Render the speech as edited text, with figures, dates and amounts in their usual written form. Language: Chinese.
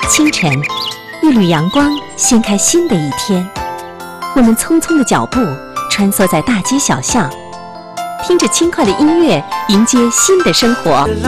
清晨，一缕阳光掀开新的一天，我们匆匆的脚步穿梭在大街小巷，听着轻快的音乐，迎接新的生活。